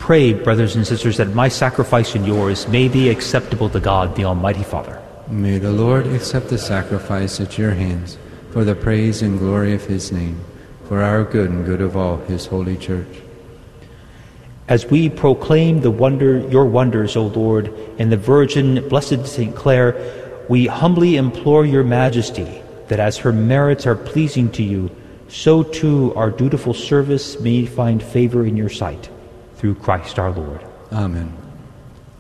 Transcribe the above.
pray, brothers and sisters, that my sacrifice and yours may be acceptable to God, the Almighty Father. May the Lord accept the sacrifice at your hands for the praise and glory of his name, for our good and good of all his holy church. As we proclaim your wonders, O Lord, and the Virgin, Blessed St. Clare, we humbly implore your majesty that as her merits are pleasing to you, so too our dutiful service may find favor in your sight. Through Christ our Lord. Amen.